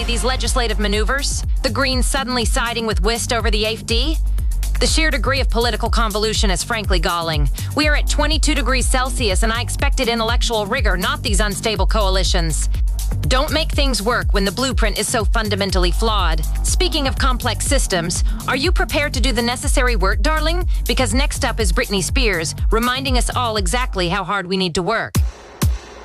these legislative maneuvers? The Greens suddenly siding with Wist over the AfD? The sheer degree of political convolution is frankly galling. We are at 22 degrees Celsius, and I expected intellectual rigor, not these unstable coalitions. Don't make things work when the blueprint is so fundamentally flawed. Speaking of complex systems, are you prepared to do the necessary work, darling? Because next up is Britney Spears, reminding us all exactly how hard we need to work.